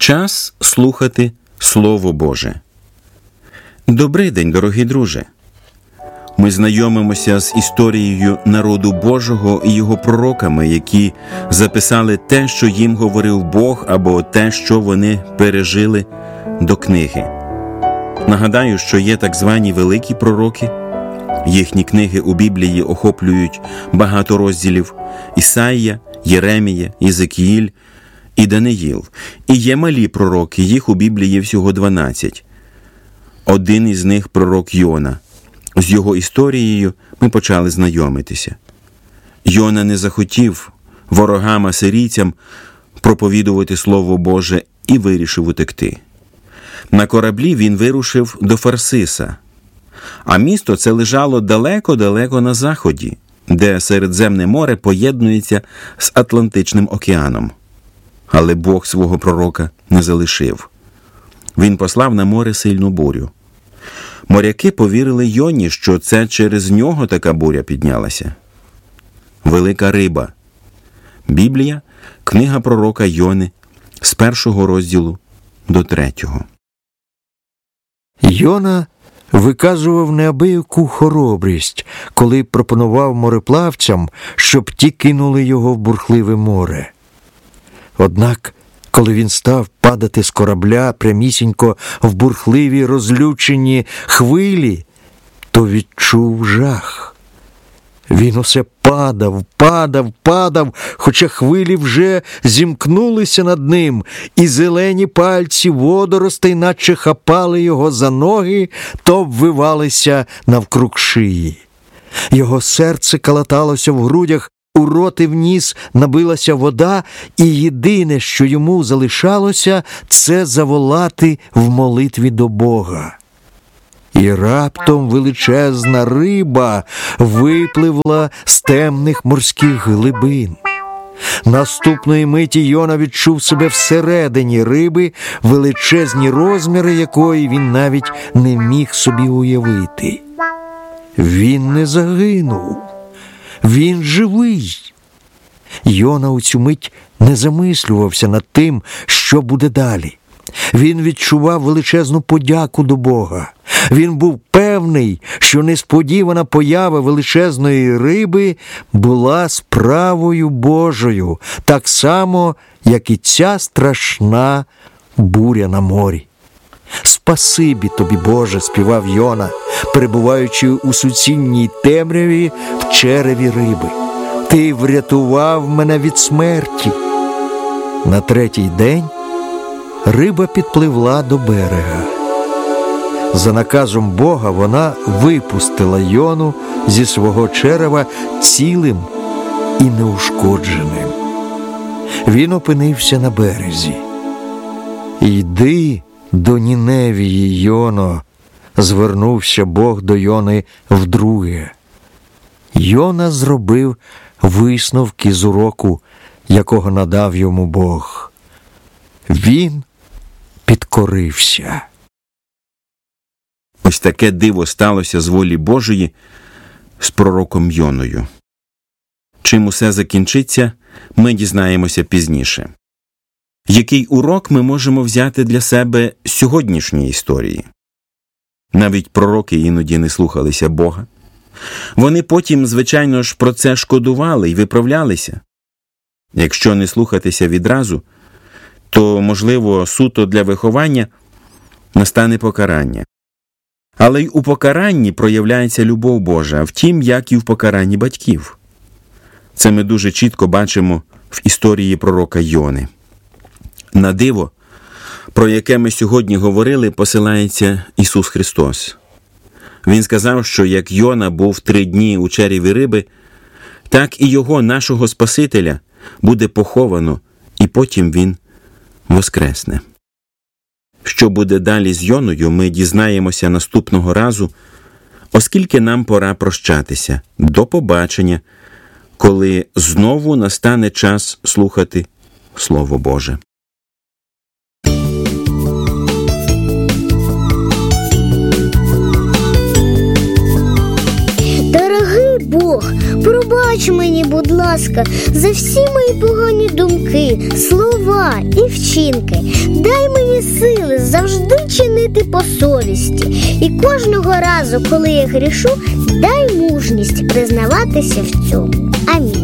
Час слухати Слово Боже. Добрий день, дорогий друже! Ми знайомимося з історією народу Божого і його пророками, які записали те, що їм говорив Бог, або те, що вони пережили до книги. Нагадаю, що є так звані великі пророки. Їхні книги у Біблії охоплюють багато розділів: Ісаїя, Єремія, Єзекіїль і Даниїл. І є малі пророки, їх у Біблії всього 12. Один із них – пророк Йона. З його історією ми почали знайомитися. Йона не захотів ворогам-асирійцям проповідувати Слово Боже і вирішив утекти. На кораблі він вирушив до Фарсиса, а місто це лежало далеко-далеко на заході, де Середземне море поєднується з Атлантичним океаном. Але Бог свого пророка не залишив. Він послав на море сильну бурю. Моряки повірили Йоні, що це через нього така буря піднялася. Велика риба. Біблія, книга пророка Йони, з 1 розділу до 3. Йона виказував неабияку хоробрість, коли пропонував мореплавцям, щоб ті кинули його в бурхливе море. Однак, коли він став падати з корабля прямісінько в бурхливі розлючені хвилі, то відчув жах. Він усе падав, хоча хвилі вже зімкнулися над ним, і зелені пальці водоростей наче хапали його за ноги, то обвивалися навкруг шиї. Його серце калаталося в грудях, у рот і в ніс набилася вода, і єдине, що йому залишалося, це заволати в молитві до Бога. І раптом величезна риба випливла з темних морських глибин. Наступної миті Йона відчув себе всередині риби, величезні розміри якої він навіть не міг собі уявити. Він не загинув. Він живий. Йона у цю мить не замислювався над тим, що буде далі. Він відчував величезну подяку до Бога. Він був певний, що несподівана поява величезної риби була справою Божою, так само, як і ця страшна буря на морі. «Спасибі тобі, Боже», – співав Йона, перебуваючи у суцільній темряві в череві риби. «Ти врятував мене від смерті». На третій день риба підпливла до берега. За наказом Бога вона випустила Йону зі свого черева цілим і неушкодженим. Він опинився на березі. «Йди до Ніневії, Йоно», – звернувся Бог до Йони вдруге. Йона зробив висновки з уроку, якого надав йому Бог. Він підкорився. Ось таке диво сталося з волі Божої з пророком Йоною. Чим усе закінчиться, ми дізнаємося пізніше. Який урок ми можемо взяти для себе з сьогоднішньої історії? Навіть пророки іноді не слухалися Бога. Вони потім, звичайно ж, про це шкодували і виправлялися. Якщо не слухатися відразу, то, можливо, суто для виховання настане покарання. Але й у покаранні проявляється любов Божа, втім, як і в покаранні батьків. Це ми дуже чітко бачимо в історії пророка Йони. На диво, про яке ми сьогодні говорили, посилається Ісус Христос. Він сказав, що як Йона був 3 дні у череві риби, так і його, нашого Спасителя, буде поховано, і потім він воскресне. Що буде далі з Йоною, ми дізнаємося наступного разу, оскільки нам пора прощатися. До побачення, коли знову настане час слухати Слово Боже. Дорогий Бог, пробач мені, будь ласка. ласка, за всі мої погані думки, слова і вчинки. Дай мені сили завжди чинити по совісті. І кожного разу, коли я грішу, дай мужність признаватися в цьому. Амінь.